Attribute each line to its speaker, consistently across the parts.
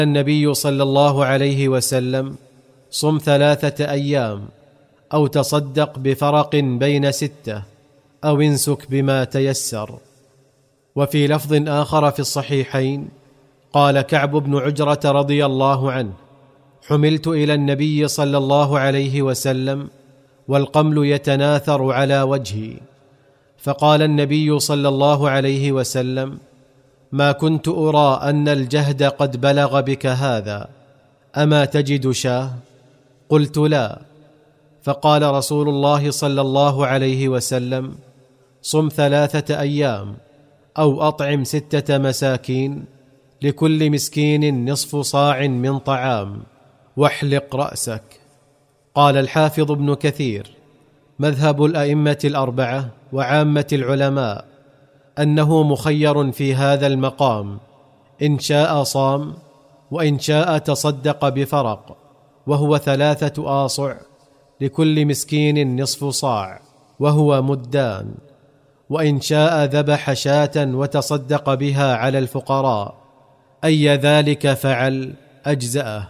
Speaker 1: النبي صلى الله عليه وسلم: صم 3 أيام، أو تصدق بفرق بين 6، أو انسك بما تيسر. وفي لفظ آخر في الصحيحين قال كعب بن عجرة رضي الله عنه: حملت إلى النبي صلى الله عليه وسلم والقمل يتناثر على وجهي، فقال النبي صلى الله عليه وسلم: ما كنت أرى أن الجهد قد بلغ بك هذا، أما تجد شاه؟ قلت: لا. فقال رسول الله صلى الله عليه وسلم: صم 3 أيام، أو أطعم 6 مساكين، لكل مسكين نصف صاع من طعام، واحلق رأسك. قال الحافظ ابن كثير: مذهب الأئمة 4 وعامة العلماء أنه مخير في هذا المقام، إن شاء صام، وإن شاء تصدق بفرق، وهو 3 آصع، لكل مسكين نصف صاع، وهو مدان، وإن شاء ذبح شاة وتصدق بها على الفقراء، أي ذلك فعل أجزأه.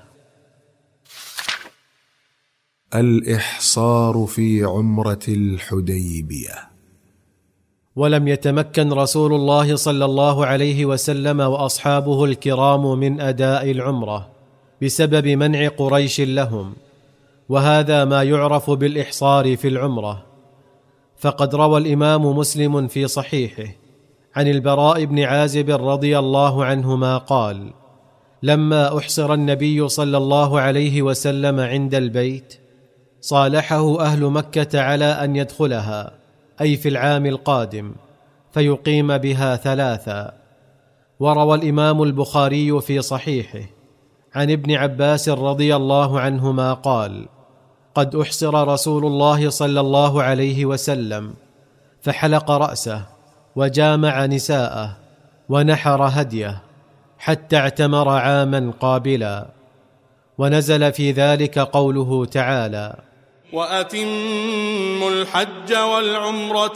Speaker 2: الإحصار في عمرة الحديبية.
Speaker 1: ولم يتمكن رسول الله صلى الله عليه وسلم وأصحابه الكرام من أداء العمرة بسبب منع قريش لهم، وهذا ما يعرف بالإحصار في العمرة. فقد روى الإمام مسلم في صحيحه عن البراء بن عازب رضي الله عنهما قال: لما أحصر النبي صلى الله عليه وسلم عند البيت، صالحه أهل مكة على أن يدخلها، أي في العام القادم، فيقيم بها 3. وروى الإمام البخاري في صحيحه عن ابن عباس رضي الله عنهما قال: قد أحصر رسول الله صلى الله عليه وسلم، فحلق رأسه، وجامع نساءه، ونحر هديه، حتى اعتمر عاما قابلا. ونزل في ذلك قوله تعالى:
Speaker 3: وأتموا الحج والعمرة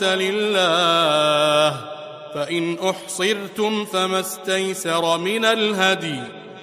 Speaker 3: لله، فإن أحصرتم فما استيسر من الهدي،